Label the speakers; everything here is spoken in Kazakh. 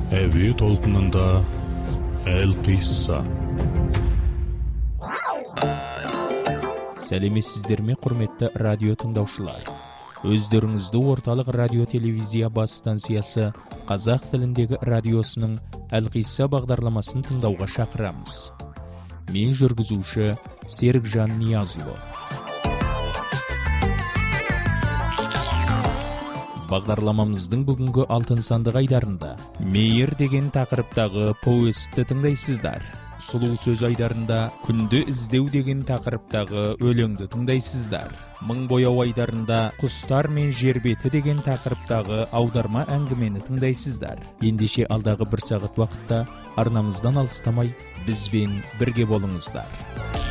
Speaker 1: Әуе толқынында Әл-Қисса.
Speaker 2: Сәлеметсіздер ме, құрметті радио тыңдаушылар? Өздеріңізді орталық радио-телевизия бас станциясы қазақ тіліндегі радиосының Әл-Қисса бағдарламасын тыңдауға шақырамыз. Мен жүргізуші Серікжан Ниязұлы. Бағдарламамыздың бүгінгі алтын сандық айдарында мейір деген тақырыптағы повестті тыңдайсыздар. Сұлу сөз айдарында күнді іздеу деген тақырыптағы өлеңді тыңдайсыздар. Мың бояу айдарында құстар мен жер беті деген тақырыптағы аударма әңгімені тыңдайсыздар. Ендеше алдағы бір сағат уақытта арнамыздан алыстамай бізбен бірге болыңыздар.